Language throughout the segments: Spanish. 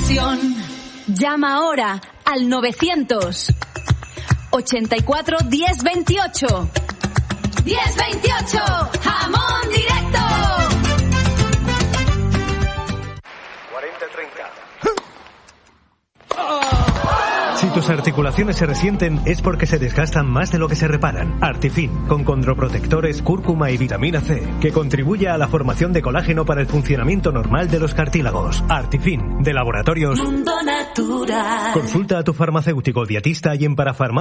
ilusión. Llama ahora al 900 84 1028. 1028, jamón directo. 40-30. Si tus articulaciones se resienten es porque se desgastan más de lo que se reparan. Artifin, con condroprotectores, cúrcuma y vitamina C, que contribuye a la formación de colágeno para el funcionamiento normal de los cartílagos. Artifin, de Laboratorios Mundo Natural. Consulta a tu farmacéutico dietista y en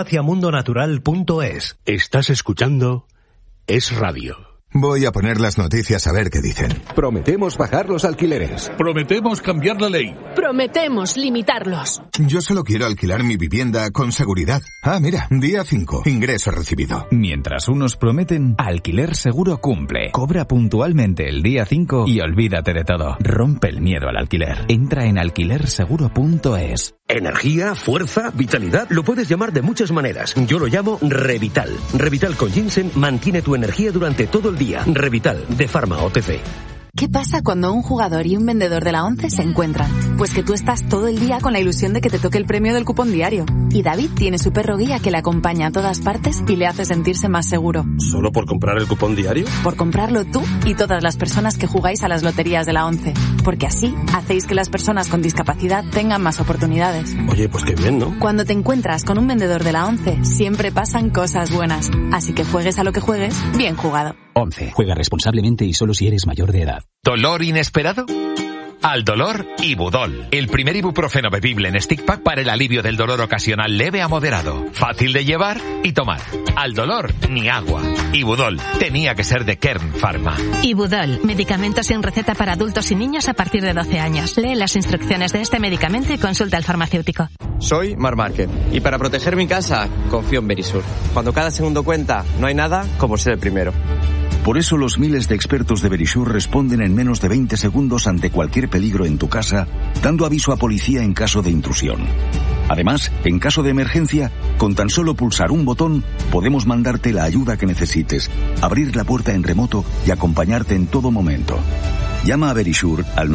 parafarmaciamundonatural.es. Estás escuchando Es Radio. Voy a poner las noticias a ver qué dicen. Prometemos bajar los alquileres. Prometemos cambiar la ley. Prometemos limitarlos. Yo solo quiero alquilar mi vivienda con seguridad. Ah, mira, día 5, ingreso recibido. Mientras unos prometen, Alquiler Seguro cumple. Cobra puntualmente el día 5 y olvídate de todo. Rompe el miedo al alquiler. Entra en alquilerseguro.es. Energía, fuerza, vitalidad, lo puedes llamar de muchas maneras. Yo lo llamo Revital. Revital con ginseng mantiene tu energía durante todo el día. Revital, de Pharma OTC. ¿Qué pasa cuando un jugador y un vendedor de la ONCE se encuentran? Pues que tú estás todo el día con la ilusión de que te toque el premio del cupón diario. Y David tiene su perro guía que le acompaña a todas partes y le hace sentirse más seguro. ¿Solo por comprar el cupón diario? Por comprarlo tú y todas las personas que jugáis a las loterías de la ONCE. Porque así hacéis que las personas con discapacidad tengan más oportunidades. Oye, pues qué bien, ¿no? Cuando te encuentras con un vendedor de la ONCE, siempre pasan cosas buenas. Así que juegues a lo que juegues, bien jugado. 11. Juega responsablemente y solo si eres mayor de edad. ¿Dolor inesperado? Al dolor, Ibudol, el primer ibuprofeno bebible en stick pack para el alivio del dolor ocasional leve a moderado. Fácil de llevar y tomar. Al dolor, ni agua. Ibudol, tenía que ser de Kern Pharma. Ibudol, medicamento sin receta para adultos y niños a partir de 12 años. Lee las instrucciones de este medicamento y consulta al farmacéutico. Soy Mar Márquez y para proteger mi casa confío en Verisur. Cuando cada segundo cuenta, no hay nada como ser el primero. Por eso los miles de expertos de Verisur responden en menos de 20 segundos ante cualquier peligro en tu casa, dando aviso a policía en caso de intrusión. Además, en caso de emergencia, con tan solo pulsar un botón, podemos mandarte la ayuda que necesites, abrir la puerta en remoto y acompañarte en todo momento. Llama a Verisur al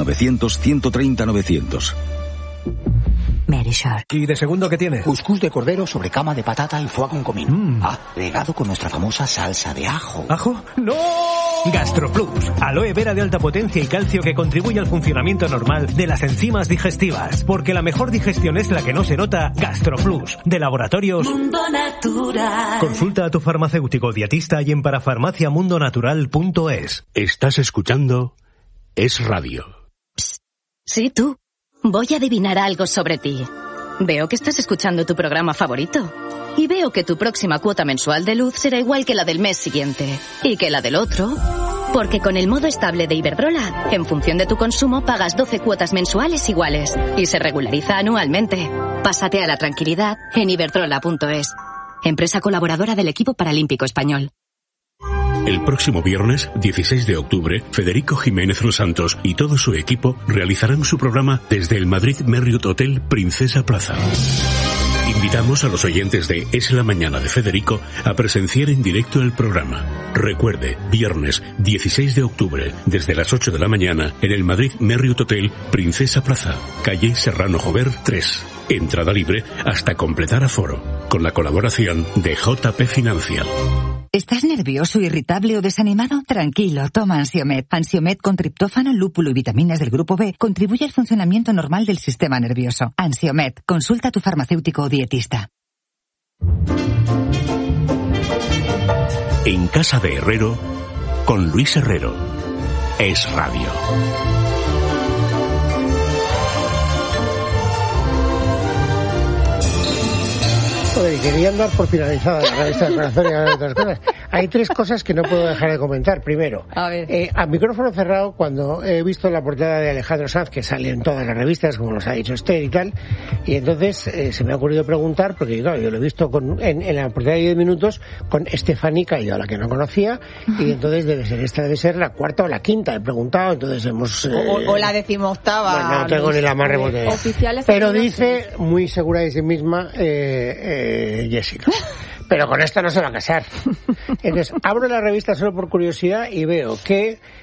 900-130-900. Verisur. ¿Y de segundo qué tiene? Cuscús de cordero sobre cama de patata y foie con comino. Regado con nuestra famosa salsa de ajo. ¿Ajo? ¡No! GastroPlus, aloe vera de alta potencia y calcio que contribuye al funcionamiento normal de las enzimas digestivas. Porque la mejor digestión es la que no se nota. GastroPlus, de Laboratorios Mundo Natural. Consulta a tu farmacéutico dietista y en parafarmaciamundonatural.es. Estás escuchando Es Radio. Psst. Sí, tú. Voy a adivinar algo sobre ti. Veo que estás escuchando tu programa favorito. Y veo que tu próxima cuota mensual de luz será igual que la del mes siguiente. Y que la del otro. Porque con el modo estable de Iberdrola, en función de tu consumo, pagas 12 cuotas mensuales iguales. Y se regulariza anualmente. Pásate a la tranquilidad en iberdrola.es. Empresa colaboradora del equipo paralímpico español. El próximo viernes, 16 de octubre, Federico Jiménez Los Santos y todo su equipo realizarán su programa desde el Madrid Marriott Hotel Princesa Plaza. Invitamos a los oyentes de Es la Mañana de Federico a presenciar en directo el programa. Recuerde, viernes 16 de octubre, desde las 8 de la mañana, en el Madrid Marriott Hotel Princesa Plaza, calle Serrano Jover 3. Entrada libre hasta completar aforo, con la colaboración de JP Financial. ¿Estás nervioso, irritable o desanimado? Tranquilo, toma Ansiomed. Ansiomed con triptófano, lúpulo y vitaminas del grupo B contribuye al funcionamiento normal del sistema nervioso. Ansiomed, consulta a tu farmacéutico o dietista. En casa de Herrero, con Luis Herrero. Es Radio. Quería dar por finalizada la revista de corazón y otras cosas. Hay tres cosas que no puedo dejar de comentar. Primero, a micrófono cerrado, cuando he visto la portada de Alejandro Sanz, que sale en todas las revistas, como nos ha dicho Esther y tal, y entonces se me ha ocurrido preguntar, porque claro, yo lo he visto en la portada de 10 minutos con Estefanía Caído, a la que no conocía, y entonces debe ser la cuarta o la quinta, he preguntado, entonces hemos... o la 18ª. Bueno, no tengo ni la más remota idea. Pero dice, muy segura de sí misma, Jessica. Pero con esto no se va a casar. Entonces, abro la revista solo por curiosidad y veo que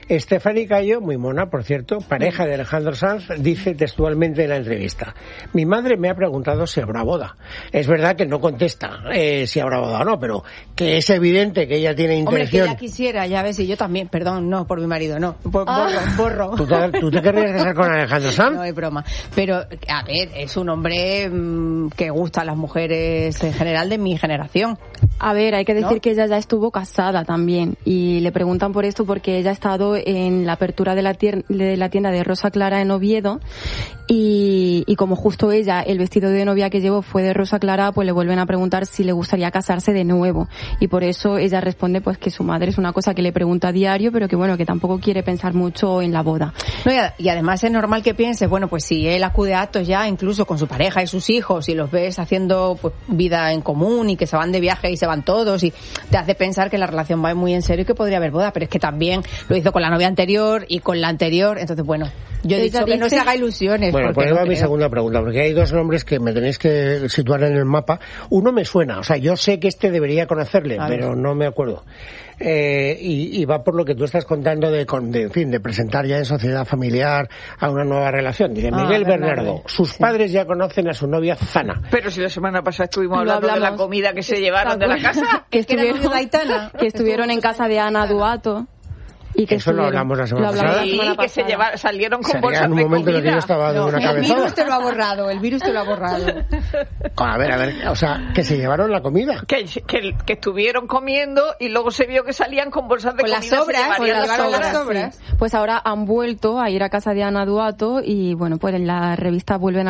Stephanie Cayo, muy mona, por cierto, pareja de Alejandro Sanz, dice textualmente en la entrevista: mi madre me ha preguntado si habrá boda. Es verdad que no contesta si habrá boda o no, pero que es evidente que ella tiene intención. Hombre, que ella quisiera, ya ves, y yo también, perdón, no, por mi marido, no, borro. ¿Tú te querrías casar con Alejandro Sanz? No, es broma. Pero, a ver, es un hombre que gusta a las mujeres en general de mi generación. A ver, hay que decir que ella ya estuvo casada también, y le preguntan por esto porque ella ha estado en la apertura de la tienda de Rosa Clara en Oviedo, y como justo ella, el vestido de novia que llevó fue de Rosa Clara, pues le vuelven a preguntar si le gustaría casarse de nuevo, y por eso ella responde pues que su madre es una cosa que le pregunta a diario, pero que bueno, que tampoco quiere pensar mucho en la boda. No, y además es normal que pienses, bueno, pues si él acude a actos ya, incluso con su pareja y sus hijos, y los ves haciendo pues vida en común, y que se van de viaje y se van todos, y te hace pensar que la relación va muy en serio y que podría haber boda, pero es que también lo hizo con la novia anterior y con la anterior, entonces bueno, yo he dicho que no se haga ilusiones. Bueno, pues ahí va mi segunda pregunta, porque hay dos nombres que me tenéis que situar en el mapa. Uno me suena, o sea, yo sé que debería conocerle, pero no me acuerdo. Y va por lo que tú estás contando de presentar ya en sociedad familiar a una nueva relación. Dice Miguel Bernardo, sus padres ya conocen a su novia Zana. Pero si la semana pasada estuvimos hablando de la comida que se llevaron de la casa. que estuvieron en casa de Ana Duato. Y que eso lo hablamos la semana pasada. Sí, que salieron con bolsas de comida. En un momento en el que yo estaba de una cabezada. El virus te lo ha borrado. A ver, o sea, que se llevaron la comida. Que estuvieron comiendo y luego se vio que salían con bolsas de comida. Las sobras. Pues ahora han vuelto a ir a casa de Ana Duato y bueno, pues en la revista vuelven